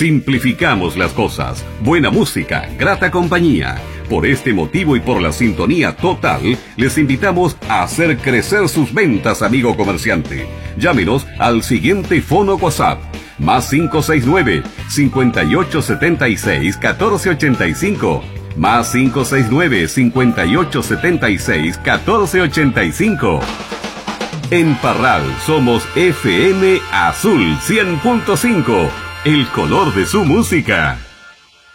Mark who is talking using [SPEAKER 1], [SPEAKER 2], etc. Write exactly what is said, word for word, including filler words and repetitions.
[SPEAKER 1] Simplificamos las cosas. Buena música, grata compañía. Por este motivo y por la sintonía total, les invitamos a hacer crecer sus ventas, amigo comerciante. Llámenos al siguiente fono WhatsApp. Más cinco seis nueve, cinco ocho siete seis, uno cuatro ocho cinco. Más cinco seis nueve, cinco ocho siete seis, uno cuatro ocho cinco. En Parral somos F M Azul cien punto cinco, el color de su música.